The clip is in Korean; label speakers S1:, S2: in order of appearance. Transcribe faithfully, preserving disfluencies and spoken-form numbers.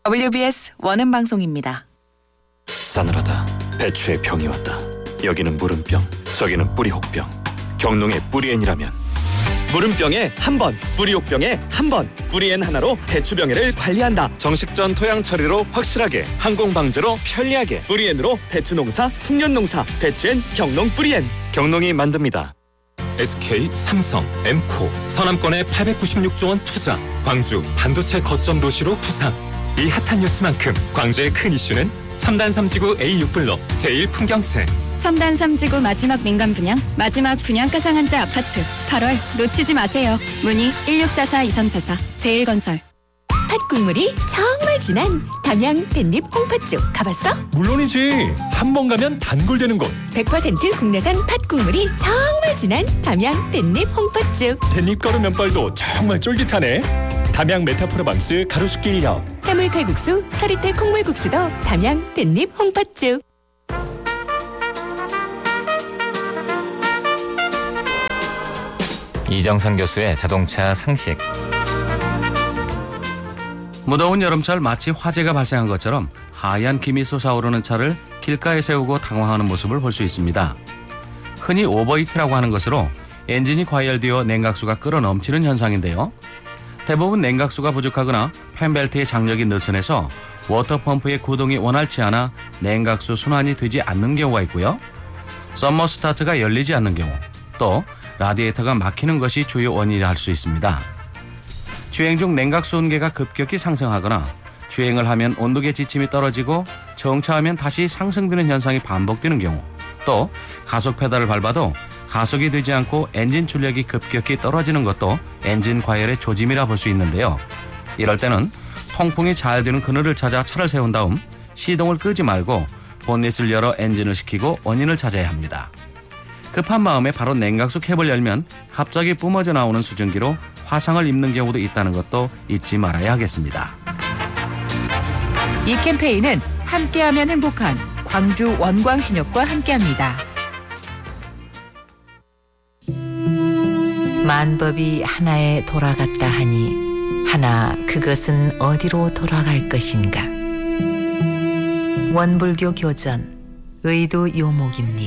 S1: 더블유비에스 원음 방송입니다.
S2: 싸늘하다. 배추의 병이 왔다. 여기는 무름병, 저기는 뿌리혹병. 경농의 뿌리엔이라면
S3: 무름병에 한 번, 뿌리혹병에 한 번. 뿌리엔 하나로 배추병해를 관리한다.
S2: 정식전 토양 처리로 확실하게, 항공 방제로 편리하게.
S3: 뿌리엔으로 배추 농사, 풍년 농사. 배추엔 경농 뿌리엔.
S2: 경농이 만듭니다.
S4: 에스케이, 삼성, 엠코, 서남권에 팔백구십육조 원 투자. 광주 반도체 거점 도시로 부상. 이 핫한 뉴스만큼 광주의 큰 이슈는 첨단 삼지구 에이 육 블록 제일 풍경채.
S5: 첨단 삼지구 마지막 민간 분양, 마지막 분양가 상한제 아파트. 팔월 놓치지 마세요. 문의 일육사사 이삼사사 제일건설.
S6: 팥국물이 정말 진한 담양 댄잎 홍팥죽 가봤어?
S7: 물론이지. 한 번 가면 단골되는 곳.
S6: 백 퍼센트 국내산 팥국물이 정말 진한 담양 댄잎 홍팥죽.
S7: 댄잎 가루 면발도 정말 쫄깃하네. 담양 메타프로방스 가로수길 일역.
S6: 해물칼국수, 서리태 콩물국수도 담양 댄잎 홍팥죽.
S8: 이정선 교수의 자동차 상식.
S9: 무더운 여름철 마치 화재가 발생한 것처럼 하얀 김이 솟아오르는 차를 길가에 세우고 당황하는 모습을 볼 수 있습니다. 흔히 오버히트라고 하는 것으로 엔진이 과열되어 냉각수가 끌어넘치는 현상인데요. 대부분 냉각수가 부족하거나 팬벨트의 장력이 느슨해서 워터펌프의 구동이 원활치 않아 냉각수 순환이 되지 않는 경우가 있고요. 썸머 스타트가 열리지 않는 경우, 또 라디에이터가 막히는 것이 주요 원인이라 할 수 있습니다. 주행 중 냉각수 온계가 급격히 상승하거나 주행을 하면 온도계 지침이 떨어지고 정차하면 다시 상승되는 현상이 반복되는 경우, 또 가속 페달을 밟아도 가속이 되지 않고 엔진 출력이 급격히 떨어지는 것도 엔진 과열의 조짐이라 볼 수 있는데요. 이럴 때는 통풍이 잘 되는 그늘을 찾아 차를 세운 다음 시동을 끄지 말고 본닛을 열어 엔진을 식히고 원인을 찾아야 합니다. 급한 마음에 바로 냉각수 캡을 열면 갑자기 뿜어져 나오는 수증기로 화상을 입는 경우도 있다는 것도 잊지 말아야 하겠습니다.
S1: 이 캠페인은 함께하면 행복한 광주 원광신협과 함께합니다.
S10: 만법이 하나에 돌아갔다 하니 하나 그것은 어디로 돌아갈 것인가. 원불교 교전 의도 요목입니다.